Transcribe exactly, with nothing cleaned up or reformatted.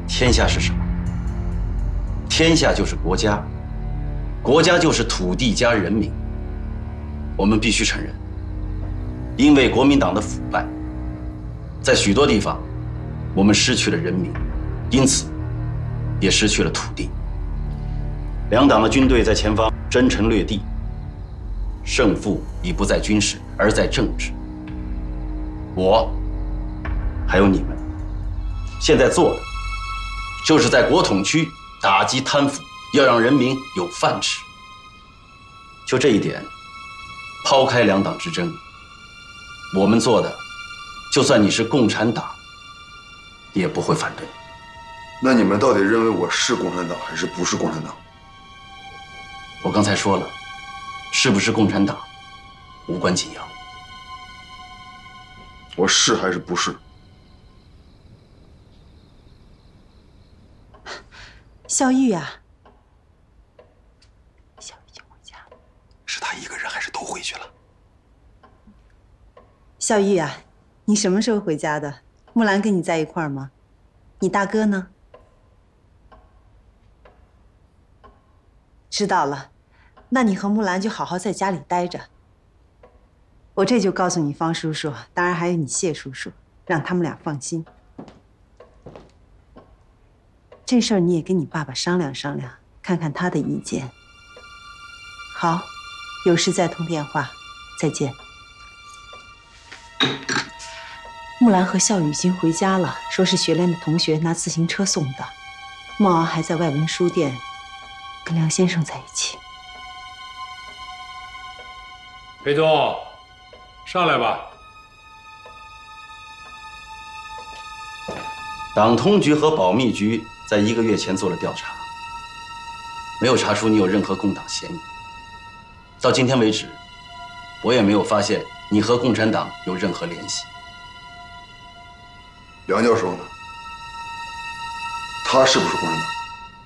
天下是什么？天下就是国家，国家就是土地加人民。我们必须承认，因为国民党的腐败，在许多地方，我们失去了人民，因此也失去了土地。两党的军队在前方征城掠地，胜负已不在军事，而在政治。我，还有你们，现在做的，就是在国统区打击贪腐，要让人民有饭吃。就这一点，抛开两党之争，我们做的，就算你是共产党，也不会反对。 那你们到底认为我是共产党还是不是共产党？ 我刚才说了，是不是共产党，无关紧要。 我是还是不是？ 小玉啊，小玉已经回家了。 是他一个人还是都回去了？ 小玉啊，你什么时候回家的？木兰跟你在一块儿吗？你大哥呢？知道了，那你和木兰就好好在家里待着。我这就告诉你方叔叔，当然还有你谢叔叔，让他们俩放心。这事儿你也跟你爸爸商量商量，看看他的意见。好，有事再通电话，再见。木兰和笑雨已经回家了，说是学联的同学拿自行车送的。茂敖还在外文书店跟梁先生在一起。 裴总，上来吧。 党通局和保密局在一个月前做了调查，没有查出你有任何共党嫌疑。到今天为止，我也没有发现你和共产党有任何联系。 梁教授呢？他是不是共产党？